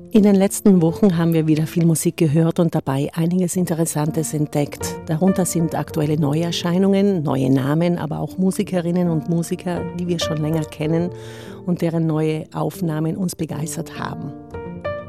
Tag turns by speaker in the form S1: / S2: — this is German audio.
S1: In den letzten Wochen haben wir wieder viel Musik gehört und dabei einiges Interessantes entdeckt. Darunter sind aktuelle Neuerscheinungen, neue Namen, aber auch Musikerinnen und Musiker, die wir schon länger kennen und deren neue Aufnahmen uns begeistert haben.